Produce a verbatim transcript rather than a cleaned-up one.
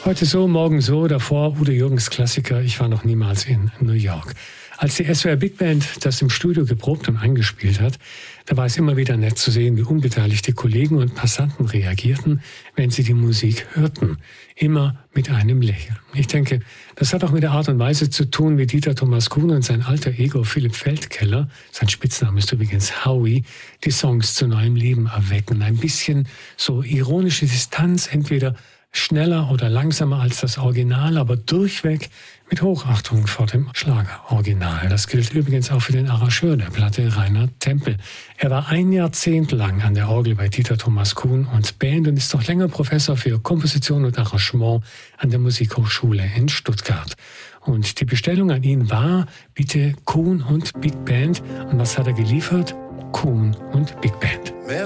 Heute so, morgen so, davor Udo Jürgens Klassiker, ich war noch niemals in New York. Als die S W R Big Band das im Studio geprobt und eingespielt hat, da war es immer wieder nett zu sehen, wie unbeteiligte Kollegen und Passanten reagierten, wenn sie die Musik hörten. Immer mit einem Lächeln. Ich denke, das hat auch mit der Art und Weise zu tun, wie Dieter Thomas Kuhn und sein alter Ego Philipp Feldkeller, sein Spitzname ist übrigens Howie, die Songs zu neuem Leben erwecken. Ein bisschen so ironische Distanz, entweder schneller oder langsamer als das Original, aber durchweg mit Hochachtung vor dem Schlageroriginal. Das gilt übrigens auch für den Arrangeur der Platte, Rainer Tempel. Er war ein Jahrzehnt lang an der Orgel bei Dieter Thomas Kuhn und Band und ist noch länger Professor für Komposition und Arrangement an der Musikhochschule in Stuttgart. Und die Bestellung an ihn war, bitte Kuhn und Big Band. Und was hat er geliefert? Kuhn und Big Band.